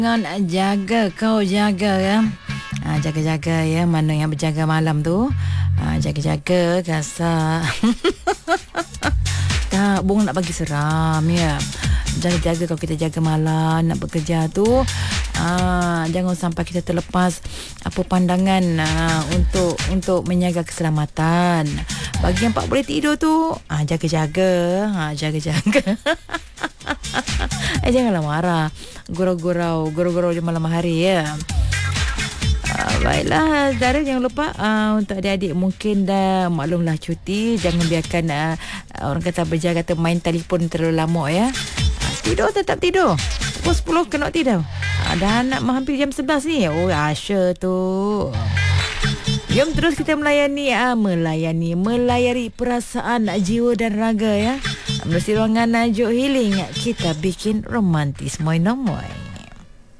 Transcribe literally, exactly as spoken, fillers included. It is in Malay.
Jangan jaga, kau jaga ya. Ha, jaga-jaga ya. Mana yang berjaga malam tu, ha, jaga-jaga kasar. Tak, Bung nak bagi seram ya. Jaga-jaga kalau kita jaga malam nak bekerja tu, ha, jangan sampai kita terlepas apa pandangan, ha, untuk untuk menjaga keselamatan. Bagi yang tak boleh tidur tu, ha, jaga-jaga, ha, jaga-jaga. Eh, janganlah marah. Gurau-gurau, gurau-gurau di malam hari ya. Uh, baiklah, Zara, jangan lupa uh, untuk adik-adik mungkin dah maklumlah cuti. Jangan biarkan uh, orang kata berjaga kata main telefon terlalu lama ya. Uh, tidur tetap tidur. Pukul sepuluh kena tidur. Uh, dah nak hampir jam sebelas ni. Oh, Asya tu. Jom terus kita melayani uh, melayani melayari perasaan jiwa dan raga ya. Melalui ruangan Juk Healing, kita bikin romantis moy no moy.